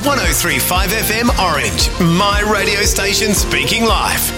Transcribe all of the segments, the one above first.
103.5 FM Orange, my radio station speaking live.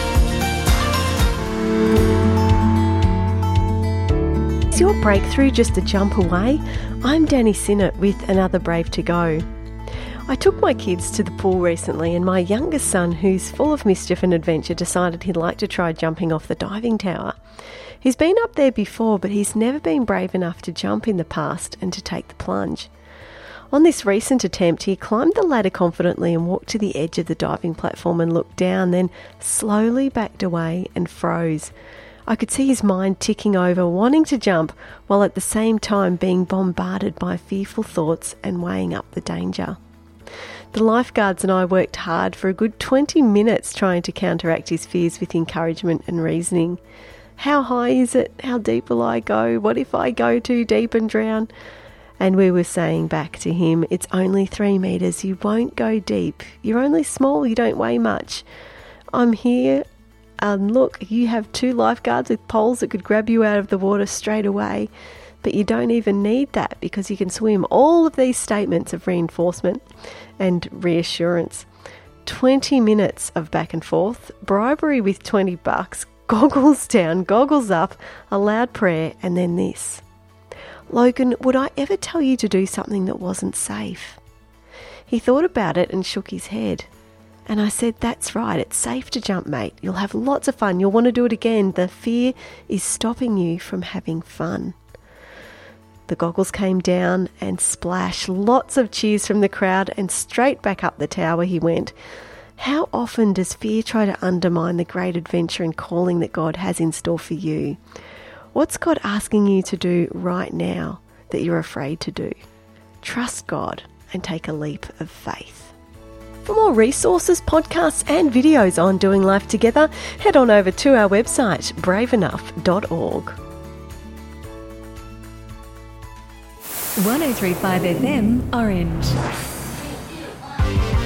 Is your breakthrough just a jump away? I'm Danny Sinnott with another Brave to Go. I took my kids to the pool recently and my youngest son, who's full of mischief and adventure, decided he'd like to try jumping off the diving tower. He's been up there before, but he's never been brave enough to jump in the past and to take the plunge. On this recent attempt, he climbed the ladder confidently and walked to the edge of the diving platform and looked down, then slowly backed away and froze. I could see his mind ticking over, wanting to jump, while at the same time being bombarded by fearful thoughts and weighing up the danger. The lifeguards and I worked hard for a good 20 minutes trying to counteract his fears with encouragement and reasoning. How high is it? How deep will I go? What if I go too deep and drown? And we were saying back to him, it's only 3 metres, you won't go deep. You're only small, you don't weigh much. I'm here. Look, you have 2 lifeguards with poles that could grab you out of the water straight away, but you don't even need that because you can swim. All of these statements of reinforcement and reassurance. 20 minutes of back and forth, bribery with $20, goggles down, goggles up, a loud prayer, and then this. Logan, would I ever tell you to do something that wasn't safe? He thought about it and shook his head. And I said, that's right, it's safe to jump, mate. You'll have lots of fun. You'll want to do it again. The fear is stopping you from having fun. The goggles came down and splash. Lots of cheers from the crowd and straight back up the tower he went. How often does fear try to undermine the great adventure and calling that God has in store for you? What's God asking you to do right now that you're afraid to do? Trust God and take a leap of faith. For more resources, podcasts and videos on doing life together, head on over to our website, braveenough.org. 103.5 FM Orange.